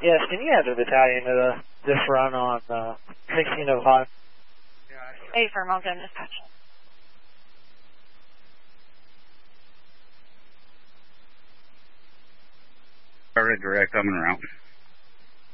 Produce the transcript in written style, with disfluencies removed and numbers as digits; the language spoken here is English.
Yes, can you add a battalion to this run on 1605? 8 for Mountain Dispatch. Alright, direct, I'm en route.